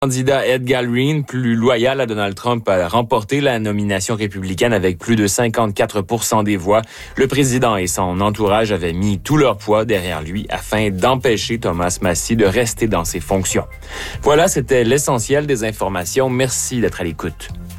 Candidat Ed Galbraith, plus loyal à Donald Trump, a remporté la nomination républicaine avec plus de 54% des voix. Le président et son entourage avaient mis tout leur poids derrière lui afin d'empêcher Thomas Massie de rester dans ses fonctions. Voilà, c'était l'essentiel des informations. Merci d'être à l'écoute.